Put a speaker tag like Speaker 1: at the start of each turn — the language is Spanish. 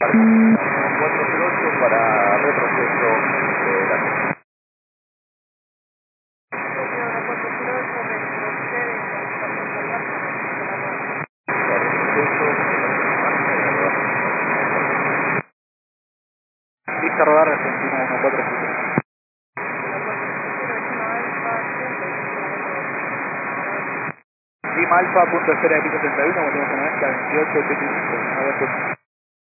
Speaker 1: 408 para retroceso de la
Speaker 2: Lista a rodar Argentina 147. Lima Alfa, punto de espera de piso 31, volvemos a 90, 28, 85.